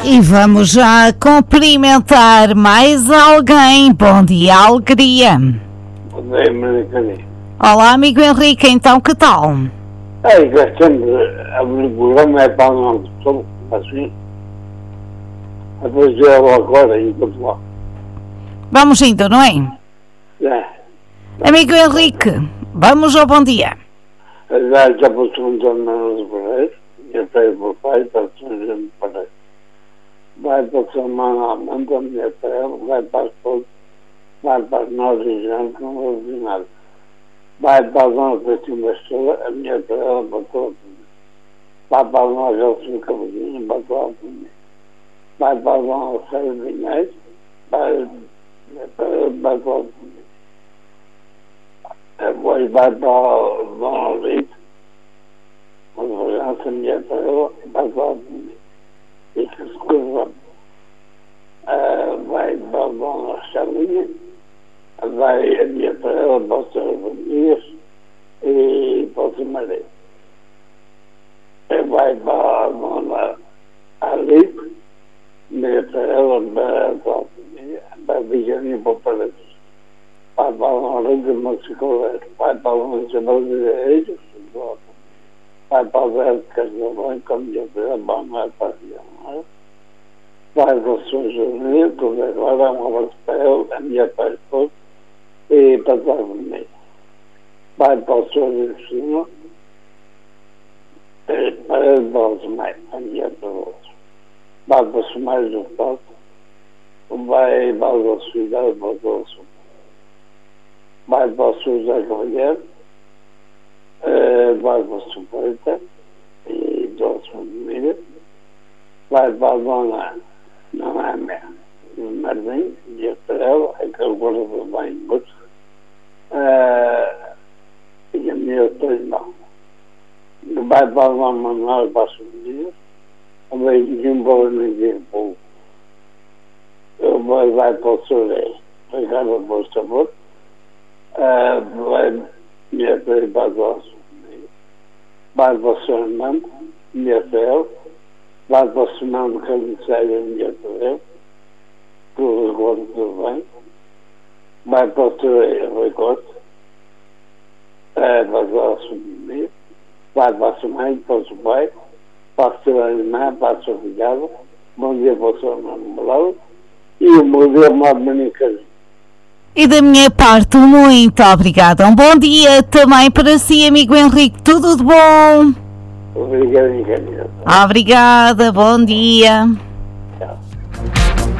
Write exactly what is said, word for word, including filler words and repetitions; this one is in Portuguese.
E vamos já cumprimentar mais alguém. Bom dia, alegria. Bom dia, Maricani. Olá, amigo Henrique, então que tal? Aí, gastando a programa é para o nosso pessoal, assim. Depois eu agora e tudo lá. Vamos indo, não é? É. Amigo Henrique, vamos ao bom dia. Já já passou um ano nos Barreiros, e até o pai está surgindo para aí. Vai para a semana, manda a minha terra, vai para as coisas, vai para as nove e já não vou ouvir nada. Vai para as nove e cima estrela, a minha terra bateu a mim. Vai para as nove e cinco cabelinhos, bateu a mim. Vai para as nove e seis vinhais, vai para a mim. Depois vai para o Dom Olito, quando lança a minha terra, bateu a mim. E que se curva, uh, vai para o Dom Chalinha, vai a minha terra para os seus dias e para o Simaré. Vai para a Dona Alipe, minha terra para a família, para a Viganinha para o Paraíso. Vai para o Rio de Moçicovero, vai para o Municipal de Reis, vai para o Velho de Casabão, com a minha terra, vai para a Viganinha. Vai para o São Jornal, que agora é uma pastel, a minha pastel, e para a família. Vai para o São Jornal, para os mais, a minha terra. Vai para os mais do Pato, vai para os cidades, para os sul. Vai para o sul da Cavalheiro, vai para o Suporta e duas famílias. Vai para a Dona Noémia Martim, de Estrela, que agora vai em Guto. E a minha irmã. Vai para a Dona Manuel para os dias. Vai de um bom ninguém pouco. Vai para o Sorei, Ricardo para o Sabor. Vai minha filha para o nosso. Vai para o seu irmão, minha filha. Vai para o Simão de Caliceira, minha filha. Tudo agora tudo bem. Vai para o Sorei, Ricardo. Vai para o nosso família. Vai para o seu mãe, para o seu pai. Para a sua irmã, para a sua filhada. Bom dia para o seu namorado. E o meu dia mais bonito. E da minha parte, muito obrigada. Um bom dia também para si, amigo Henrique. Tudo de bom? Obrigado, Henrique. Obrigada, bom dia. Tchau.